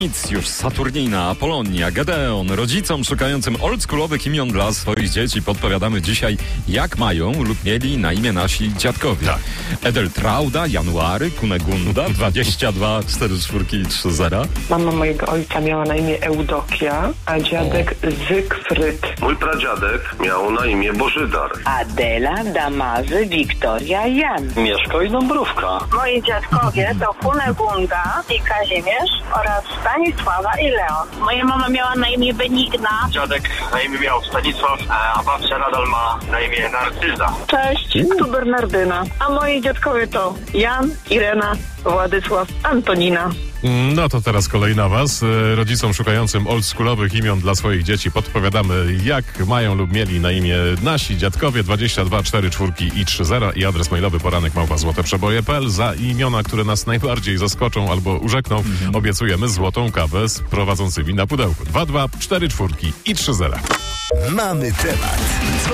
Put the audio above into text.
Już Saturnina, Apolonia, Gedeon. Rodzicom szukającym oldschoolowych imion dla swoich dzieci podpowiadamy dzisiaj, jak mają lub mieli na imię nasi dziadkowie. Tak. Edeltrauda, January, Kunegunda, 22 44 30. Mama mojego ojca miała na imię Eudokia, a dziadek Zygfryd. Mój pradziadek miał na imię Bożydar. Adela, Damazy, Wiktoria, Jan. Mieszko i Dąbrówka. Moi dziadkowie to Kunegunda i Kazimierz oraz Stanisława i Leon. Moja mama miała na imię Benigna. Dziadek na imię miał Stanisław, a babcia nadal ma na imię Narcyza. Cześć, tu Bernardyna. A moi dziadkowie to Jan, Irena, Władysław, Antonina. No to teraz kolej na was. Rodzicom szukającym oldschoolowych imion dla swoich dzieci podpowiadamy, jak mają lub mieli na imię nasi dziadkowie. 22 44 i 30 i adres mailowy poranek@złoteprzeboje.pl. Za imiona, które nas najbardziej zaskoczą albo urzekną, obiecujemy złotą kawę z prowadzącymi na pudełku. 22 44 i 30. Mamy temat.